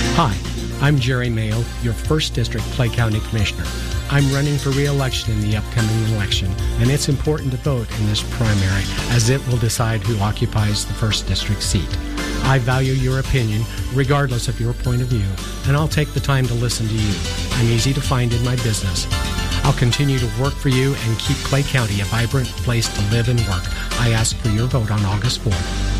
Hi, I'm Jerry Mayo, your 1st District Clay County Commissioner. I'm running for re-election in the upcoming election, and it's important to vote in this primary as it will decide who occupies the 1st District seat. I value your opinion, regardless of your point of view, and I'll take the time to listen to you. I'm easy to find in my business. I'll continue to work for you and keep Clay County a vibrant place to live and work. I ask for your vote on August 4th.